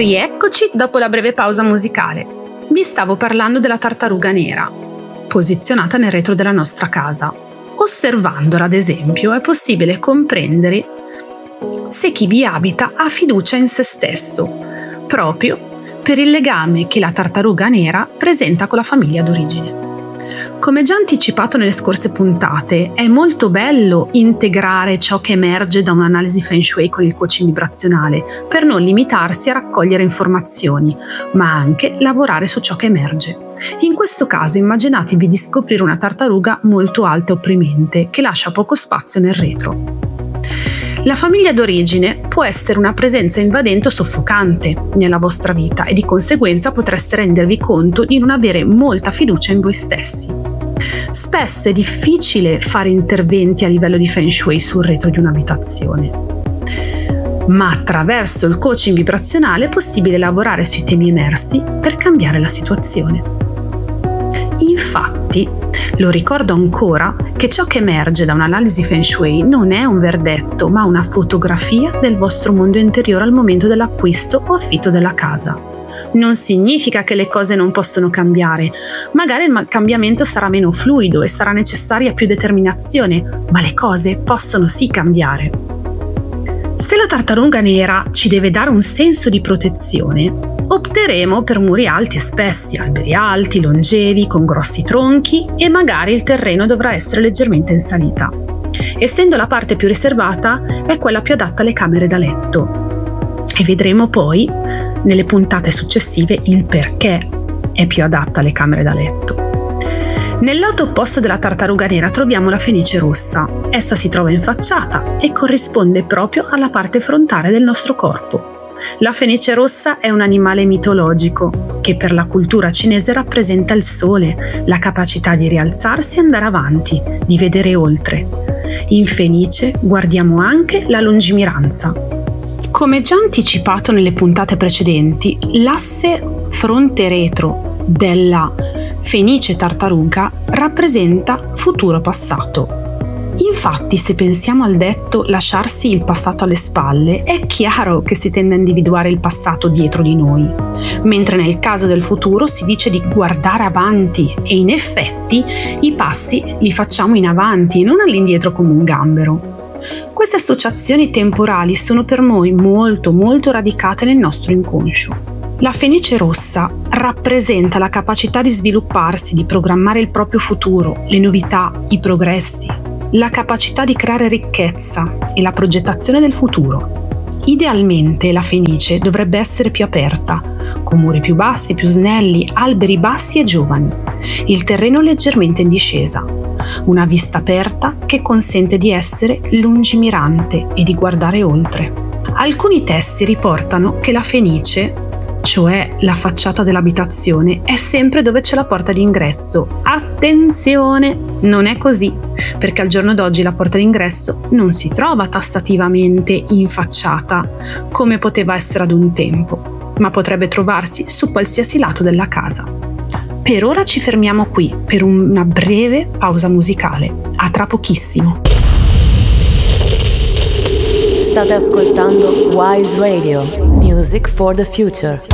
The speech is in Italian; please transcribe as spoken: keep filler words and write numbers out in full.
Rieccoci dopo la breve pausa musicale. Vi stavo parlando della tartaruga nera, posizionata nel retro della nostra casa. Osservandola, ad esempio, è possibile comprendere se chi vi abita ha fiducia in se stesso, proprio per il legame che la tartaruga nera presenta con la famiglia d'origine. Come già anticipato nelle scorse puntate, è molto bello integrare ciò che emerge da un'analisi Feng Shui con il coaching vibrazionale, per non limitarsi a raccogliere informazioni, ma anche lavorare su ciò che emerge. In questo caso immaginatevi di scoprire una tartaruga molto alta e opprimente, che lascia poco spazio nel retro. La famiglia d'origine può essere una presenza invadente o soffocante nella vostra vita e di conseguenza potreste rendervi conto di non avere molta fiducia in voi stessi. Spesso è difficile fare interventi a livello di Feng Shui sul retro di un'abitazione, ma attraverso il coaching vibrazionale è possibile lavorare sui temi emersi per cambiare la situazione. Infatti, lo ricordo ancora che ciò che emerge da un'analisi Feng Shui non è un verdetto, ma una fotografia del vostro mondo interiore al momento dell'acquisto o affitto della casa. Non significa che le cose non possono cambiare, magari il cambiamento sarà meno fluido e sarà necessaria più determinazione, ma le cose possono sì cambiare. Se la tartaruga nera ci deve dare un senso di protezione, opteremo per muri alti e spessi, alberi alti, longevi, con grossi tronchi e magari il terreno dovrà essere leggermente in salita. Essendo la parte più riservata, è quella più adatta alle camere da letto. E vedremo poi, nelle puntate successive, il perché è più adatta alle camere da letto. Nel lato opposto della tartaruga nera troviamo la fenice rossa. Essa si trova in facciata e corrisponde proprio alla parte frontale del nostro corpo. La fenice rossa è un animale mitologico che per la cultura cinese rappresenta il sole, la capacità di rialzarsi e andare avanti, di vedere oltre. In fenice guardiamo anche la lungimiranza. Come già anticipato nelle puntate precedenti, l'asse fronte-retro della fenice tartaruga rappresenta futuro-passato. Infatti, se pensiamo al detto lasciarsi il passato alle spalle, è chiaro che si tende a individuare il passato dietro di noi, mentre nel caso del futuro si dice di guardare avanti e in effetti i passi li facciamo in avanti e non all'indietro come un gambero. Queste associazioni temporali sono per noi molto molto radicate nel nostro inconscio. La fenice rossa rappresenta la capacità di svilupparsi, di programmare il proprio futuro, le novità, i progressi, la capacità di creare ricchezza e la progettazione del futuro. Idealmente la fenice dovrebbe essere più aperta, con muri più bassi, più snelli, alberi bassi e giovani, il terreno leggermente in discesa, una vista aperta che consente di essere lungimirante e di guardare oltre. Alcuni testi riportano che la fenice, cioè la facciata dell'abitazione, è sempre dove c'è la porta d'ingresso. Attenzione, non è così, perché al giorno d'oggi la porta d'ingresso non si trova tassativamente in facciata come poteva essere ad un tempo, ma potrebbe trovarsi su qualsiasi lato della casa. Per ora ci fermiamo qui per una breve pausa musicale. A tra pochissimo. State ascoltando Wise Radio, Music for the Future.